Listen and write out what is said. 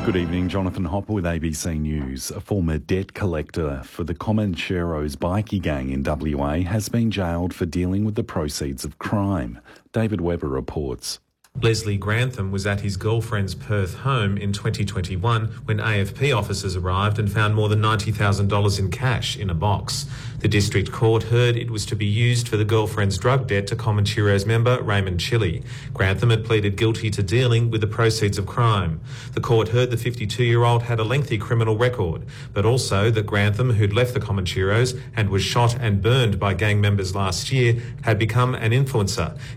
Good evening, Jonathan Hopper with ABC News. A former debt collector for the Comancheros bikie gang in WA has been jailed for dealing with the proceeds of crime. David Webber reports. Leslie Grantham was at his girlfriend's Perth home in 2021 when AFP officers arrived and found more than $90,000 in cash in a box. The district court heard it was to be used for the girlfriend's drug debt to Comancheros member Raymond Chili. Grantham had pleaded guilty to dealing with the proceeds of crime. The court heard the 52-year-old had a lengthy criminal record, but also that Grantham, who'd left the Comancheros and was shot and burned by gang members last year, had become an influencer.